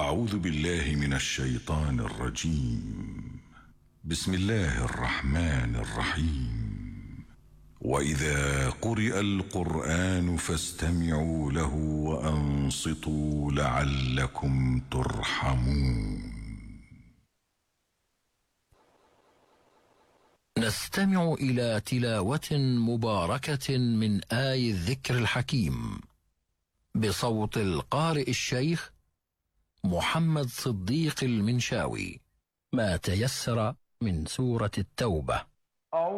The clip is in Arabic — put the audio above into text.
أعوذ بالله من الشيطان الرجيم. بسم الله الرحمن الرحيم. وإذا قرئ القرآن فاستمعوا له وأنصتوا لعلكم ترحمون. نستمع إلى تلاوة مباركة من آي الذكر الحكيم بصوت القارئ الشيخ محمد صديق المنشاوي، ما تيسر من سورة التوبة.